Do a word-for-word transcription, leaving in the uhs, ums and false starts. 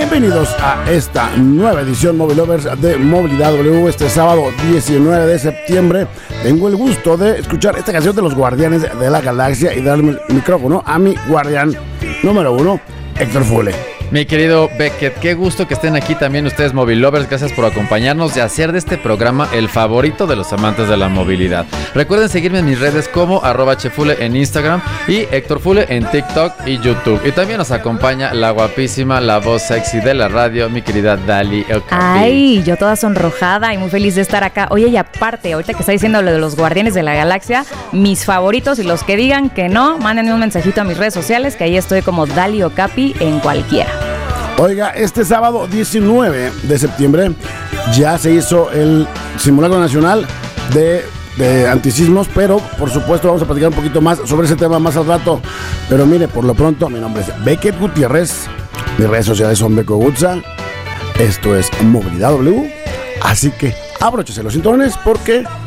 Bienvenidos a esta nueva edición Mobile Lovers de Movilidad W. Este sábado diecinueve de septiembre tengo el gusto de escuchar esta canción de los Guardianes de la Galaxia y darle el micrófono a mi guardián número uno, Héctor Fule. Mi querido Beckett, qué gusto que estén aquí también ustedes Mobile Lovers, gracias por acompañarnos y hacer de este programa el favorito de los amantes de la movilidad. Recuerden seguirme en mis redes como arroba chefule en Instagram y Héctor Fule en TikTok y YouTube. Y también nos acompaña la guapísima, la voz sexy de la radio, mi querida Dali Okapi. Ay, yo toda sonrojada y muy feliz de estar acá. Oye, y aparte, ahorita que está diciendo lo de los Guardianes de la Galaxia, mis favoritos y los que digan que no, mándenme un mensajito a mis redes sociales, que ahí estoy como Dali Okapi en cualquiera. Oiga, este sábado diecinueve de septiembre ya se hizo el simulacro nacional de, de antisismos, pero por supuesto vamos a platicar un poquito más sobre ese tema más al rato. Pero mire, por lo pronto, mi nombre es Beckett Gutiérrez, mis redes sociales son Beco Gutza, esto es Movilidad W, así que abróchese los cinturones porque